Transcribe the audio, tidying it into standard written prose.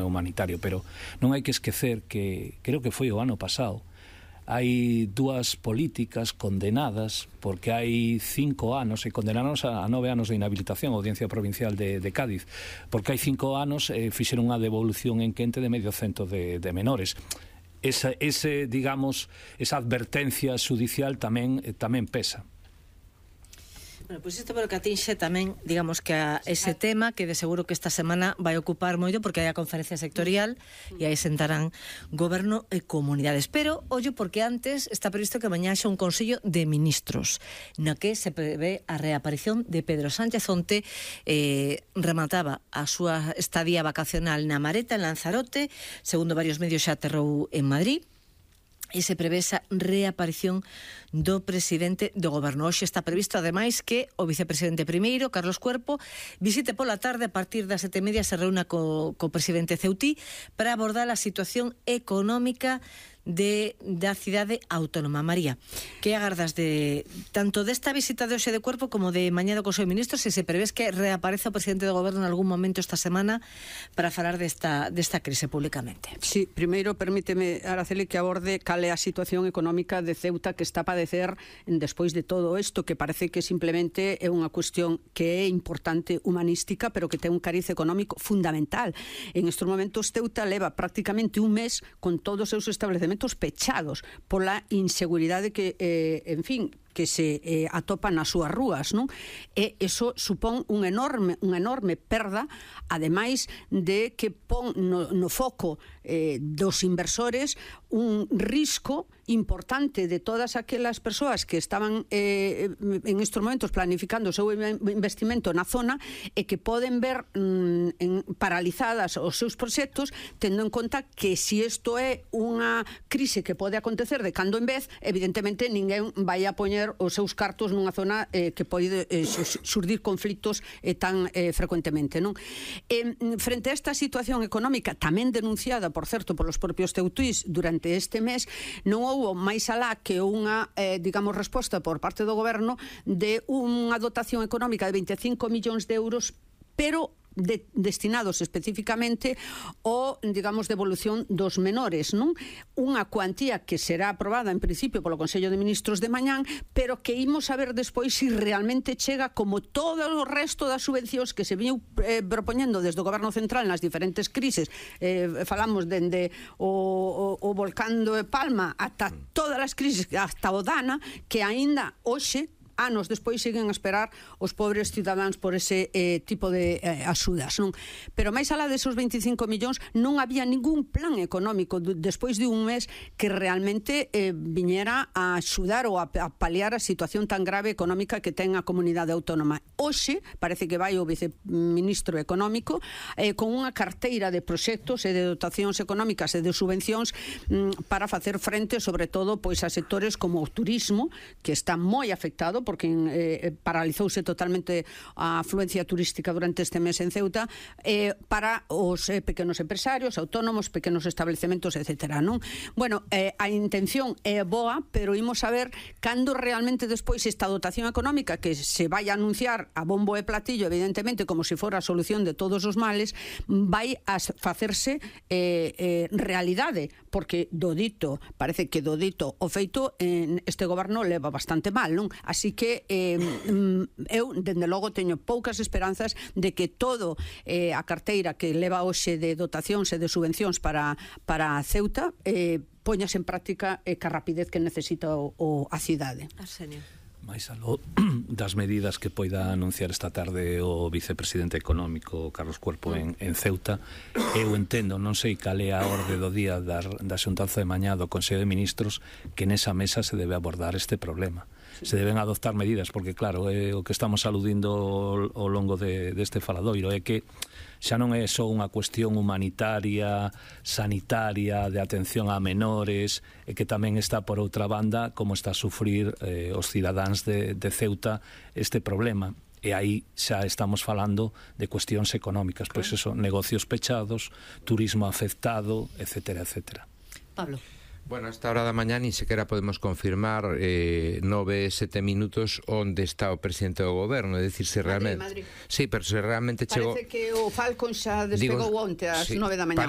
humanitario, pero non hai que esquecer que creo que foi o ano pasado, hai dúas políticas condenadas porque hai 5 anos e condenanos a 9 anos de inhabilitación a Audiencia Provincial de Cádiz, porque hai 5 anos fixeron unha devolución en quente de medio cento de menores. Esa advertencia xudicial tamén pesa. Bueno, pois isto pero que atinxe tamén, digamos que a ese tema que de seguro que esta semana vai ocupar moito porque hai a conferencia sectorial e aí sentarán goberno e comunidades. Pero, ollo, porque antes está previsto que mañá haxa un Consello de Ministros no que se prevé a reaparición de Pedro Sánchez. Onte remataba a súa estadía vacacional na Mareta, en Lanzarote, segundo varios medios xa aterrou en Madrid, e se prevé esa reaparición do presidente do goberno. Hoxe está previsto, ademais, que o vicepresidente primeiro, Carlos Cuerpo, visite pola tarde a partir das 7:30, se reúna co presidente Ceutí para abordar a situación económica da cidade autónoma. María, que agardas de tanto desta visita de hoxe de Cuerpo como de mañá do Consello de Ministros, se prevés que reaparece o presidente do goberno en algún momento esta semana para falar desta crise públicamente? Sí, primeiro permíteme, Araceli, que aborde cal é a situación económica de Ceuta que está a padecer despois de todo isto, que parece que simplemente é unha cuestión que é importante humanística, pero que ten un cariz económico fundamental. En estes momentos Ceuta leva prácticamente un mes con todos os seus establecementos pechados pola inseguridade que, en fin, que se atopan nas súas rúas, non? E iso supón unha enorme perda, ademais de que pon no foco dos inversores un risco importante de todas aquelas persoas que estaban en estes momentos planificando o seu investimento na zona e que poden ver paralizadas os seus proxectos, tendo en conta que se isto é unha crise que pode acontecer de cando en vez, evidentemente ninguén vai a poñer os seus cartos nunha zona que pode surdir conflitos tan frecuentemente, non? Frente a esta situación económica tamén denunciada, por certo, polos propios teutís durante este mes, non houbo máis alá que unha, digamos, resposta por parte do goberno de unha dotación económica de 25 millóns de euros, pero destinados especificamente ao, digamos, devolución dos menores, non? Unha cuantía que será aprobada en principio polo Consello de Ministros de mañán, pero que imos a ver despois se realmente chega, como todo o resto das subvencións que se viñeu propoñendo desde o Goberno Central nas diferentes crises. Falamos dende o volcán de Palma ata todas as crisis, hasta o Dana, que aínda hoxe, anos despois, siguen a esperar os pobres cidadáns por ese tipo de axudas, non? Pero máis alá desos 25 millóns non había ningún plan económico despois de un mes que realmente viñera a axudar ou a paliar a situación tan grave económica que ten a comunidade autónoma. Hoxe parece que vai o viceministro económico con unha carteira de proxectos e de dotacións económicas e de subvencións para facer frente, sobre todo, pois a sectores como o turismo, que está moi afectado porque paralizouse totalmente a afluencia turística durante este mes en Ceuta, para os pequenos empresarios, autónomos, pequenos establecementos, etcétera, non? Bueno, a intención é boa, pero imos a ver cando realmente despois esta dotación económica, que se vai a anunciar a bombo e platillo, evidentemente, como se fora a solución de todos os males, vai a facerse realidade, porque parece que do dito o feito este goberno leva bastante mal, non? Así que eu, dende logo, teño poucas esperanzas de que todo a carteira que leva hoxe de dotacións e de subvencións para Ceuta poñas en práctica ca rapidez que necesita a cidade. Arsenio. máis aló das medidas que poida anunciar esta tarde o vicepresidente económico Carlos Cuerpo en Ceuta, eu entendo, non sei cal é a orde do día da xuntanza de mañá do Consello de Ministros, que nesa mesa se debe abordar este problema. Se deben adoptar medidas, porque claro, o que estamos aludindo ao longo deste faladoiro é que xa non é só unha cuestión humanitaria, sanitaria, de atención a menores, e que tamén está por outra banda como está a sufrir os cidadáns de Ceuta este problema. E aí xa estamos falando de cuestións económicas, pois eso, negocios pechados, turismo afectado, etcétera, etcétera. Pablo. Bueno, a esta hora da mañá ni sequera podemos confirmar 7 minutos onde está o presidente do goberno, é dicir, se realmente... Madrid. Sí, pero se realmente chegou... Parece que o Falcon xa despegou onte ás 9 da mañá.